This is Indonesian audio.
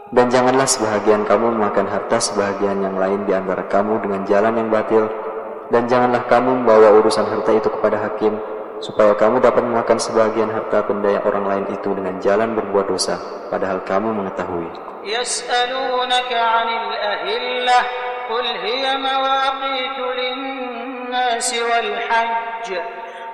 Dan janganlah sebahagian kamu memakan harta sebahagian yang lain di antara kamu dengan jalan yang batil, dan janganlah kamu membawa urusan harta itu kepada hakim, supaya kamu dapat memakan sebahagian harta benda orang lain itu dengan jalan berbuat dosa, padahal kamu mengetahui. Yas'alunaka 'anil ahillah qul hiya mawaqitu lin-nasi wal hajj